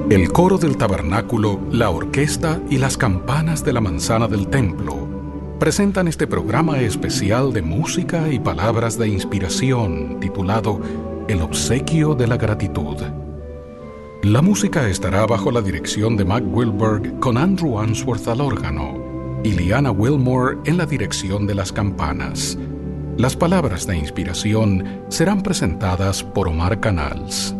El coro del tabernáculo, la orquesta y las campanas de la manzana del templo presentan este programa especial de música y palabras de inspiración titulado El obsequio de la gratitud. La música estará bajo la dirección de Mac Wilberg con Andrew Answorth al órgano y Liana Wilmore en la dirección de las campanas. Las palabras de inspiración serán presentadas por Omar Canals.